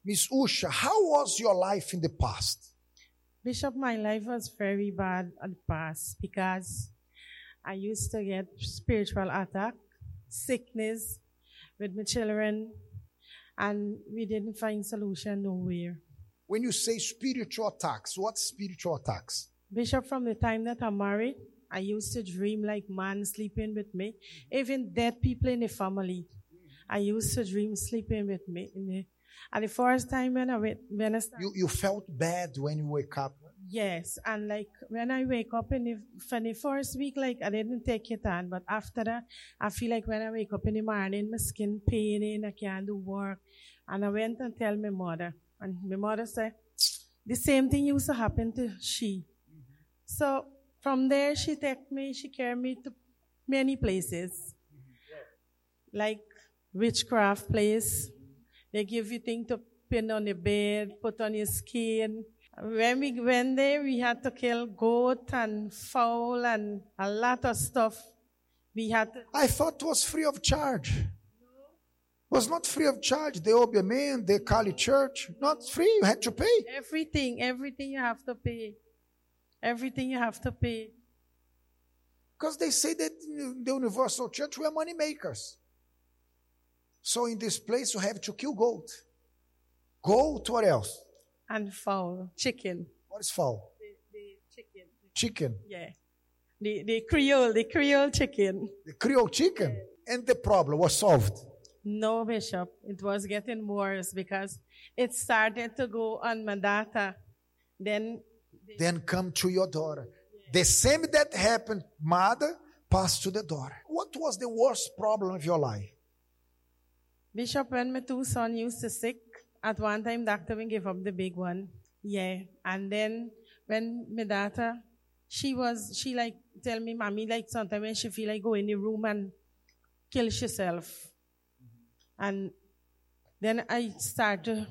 Miss Usha, how was your life in the past? Bishop, my life was very bad at the past because I used to get spiritual attack, sickness with my children, and we didn't find solution nowhere. When you say spiritual attacks, what spiritual attacks? Bishop, from the time that I'm married, I used to dream like man sleeping with me. Even dead people in the family, I used to dream sleeping with me. And the first time when I started, You felt bad when you wake up. yes, and like when I wake up for the first week, like I didn't take it on, but after that, I feel like when I wake up in the morning, my skin paining, I can't do work. And I went and tell my mother, and my mother said, the same thing used to happen to she. So from there, she carried me to many places, like witchcraft place. They give you things to pin on the bed, put on your skin. When we went there, we had to kill goat and fowl and a lot of stuff. We had to. I thought it was free of charge. It was not free of charge. The Obeah, the Kali Church, not free. You had to pay. Everything you have to pay. Everything you have to pay. Because they say that in the Universal Church we are money makers. So in this place you have to kill goat. Goat, what else? And fowl, chicken. What is fowl? The chicken. Chicken. Yeah. The Creole chicken. The Creole chicken. Yeah. And the problem was solved. No, Bishop. It was getting worse because it started to go on my data. Then come to your daughter. Yeah. The same that happened, mother, passed to the daughter. What was the worst problem of your life? Bishop, when my two sons used to sick, at one time doctor will give up the big one. Yeah. And then when my daughter, she like tell me, mommy, like sometimes when she feel like go in the room and kill herself. And then I start to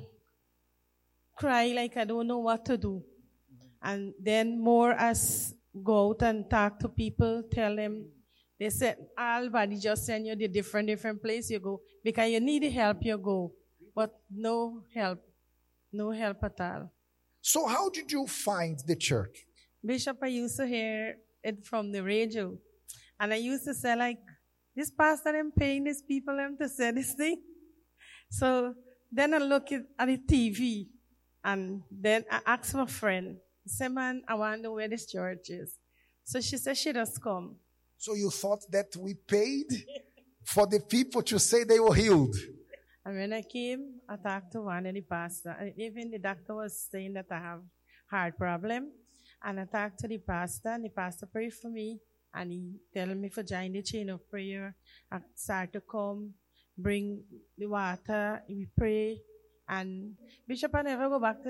cry like I don't know what to do. And then more as go out and talk to people, tell them, they said, all body just send you the different place you go. Because you need help, you go. But no help at all. So how did you find the church? Bishop, I used to hear it from the radio. And I used to say like, this pastor them paying these people them to say this thing. So then I look at the TV and then I asked my friend, I said, man, I wonder where this church is. So she said she just come. So you thought that we paid for the people to say they were healed? And when I came, I talked to one of the pastor. And even the doctor was saying that I have heart problem. And I talked to the pastor, and the pastor prayed for me. And he tell me to join the chain of prayer. I start to come, bring the water, we pray. And Bishop, I never go back to